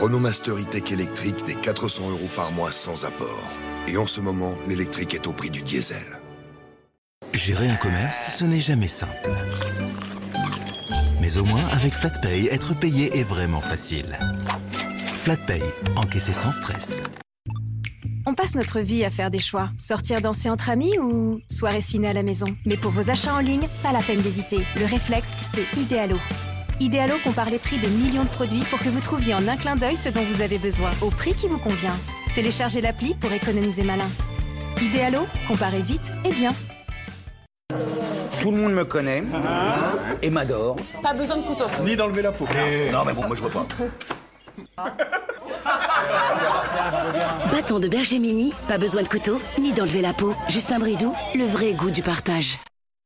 Renault Master E-Tech électrique des 400 € par mois sans apport. Et en ce moment, l'électrique est au prix du diesel. Gérer un commerce, ce n'est jamais simple. Mais au moins, avec FlatPay, être payé est vraiment facile. FlatPay, encaisser sans stress. On passe notre vie à faire des choix. Sortir danser entre amis ou soirée ciné à la maison. Mais pour vos achats en ligne, pas la peine d'hésiter. Le réflexe, c'est Idealo. Idealo compare les prix des millions de produits pour que vous trouviez en un clin d'œil ce dont vous avez besoin, au prix qui vous convient. Téléchargez l'appli pour économiser malin. Idealo, comparez vite et bien. Tout le monde me connaît et m'adore. Pas besoin de couteau. Ni d'enlever la peau. Non mais bon, moi je vois pas. Bâton de berger mini, pas besoin de couteau, ni d'enlever la peau. Juste un bridou, le vrai goût du partage.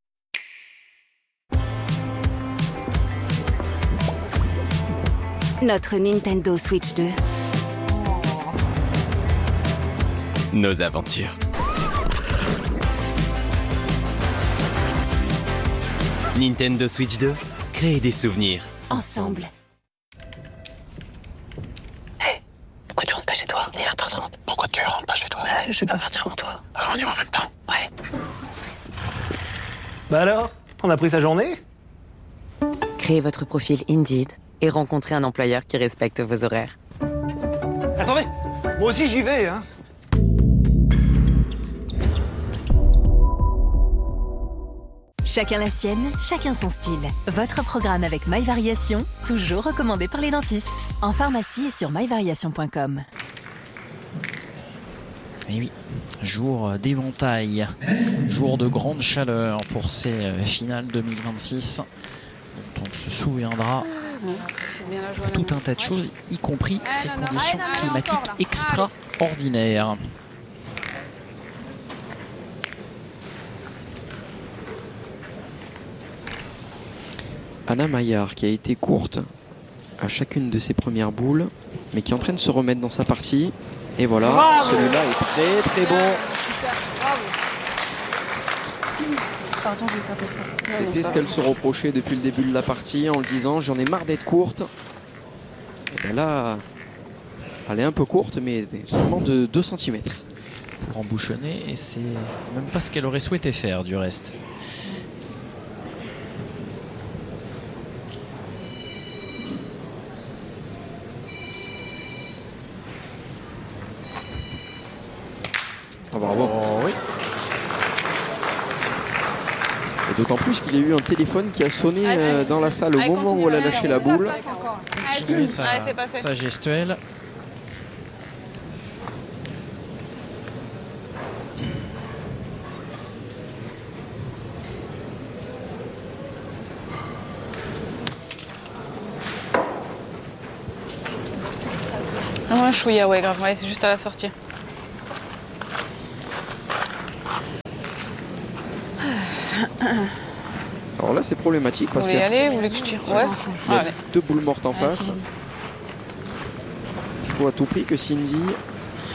Notre Nintendo Switch 2. Nos aventures. Nintendo Switch 2, créer des souvenirs. Ensemble. Hey, pourquoi tu rentres pas chez toi? Il est 20h30. Pourquoi tu rentres pas chez toi? Je vais pas partir avant toi. Alors on y va en même temps. Ouais. Bah alors, on a pris sa journée? Créez votre profil Indeed et rencontrez un employeur qui respecte vos horaires. Attendez, moi aussi j'y vais, hein. Chacun la sienne, chacun son style. Votre programme avec My Variation, toujours recommandé par les dentistes. En pharmacie et sur myvariation.com. Et oui, jour d'éventail, jour de grande chaleur pour ces finales 2026, dont on se souviendra tout un tas de choses, y compris ces conditions climatiques extraordinaires. Anna Maillard qui a été courte à chacune de ses premières boules, mais qui est en train de se remettre dans sa partie. Et voilà, celui-là est très très bon. C'était ce qu'elle se reprochait depuis le début de la partie en le disant j'en ai marre d'être courte. Et bien là, elle est un peu courte, mais seulement de 2 cm. Pour embouchonner, et c'est même pas ce qu'elle aurait souhaité faire du reste. Ah, bravo. Oh, oui. Et d'autant plus qu'il y a eu un téléphone qui a sonné dans la salle au moment où elle a lâché la boule. Continuez sa gestuelle. Un chouïa, ouais, grave. Ouais, c'est juste à la sortie. Alors là, c'est problématique parce Vous voulez y aller? Vous voulez que je tire? Ouais. Il y a 2 boules mortes en face. Il faut à tout prix que Cindy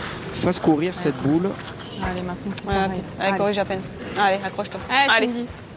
fasse courir cette boule. Allez, maintenant. Ouais, petite. Allez, corrige à peine. Allez, accroche-toi. Allez. Cindy.